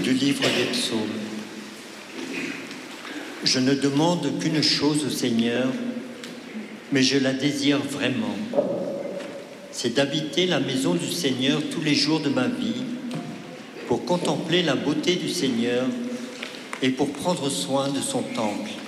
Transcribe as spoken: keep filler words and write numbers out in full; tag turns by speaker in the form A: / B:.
A: Du livre des psaumes. Je ne demande qu'une chose au Seigneur, mais je la désire vraiment. C'est d'habiter la maison du Seigneur tous les jours de ma vie, pour contempler la beauté du Seigneur et pour prendre soin de son temple.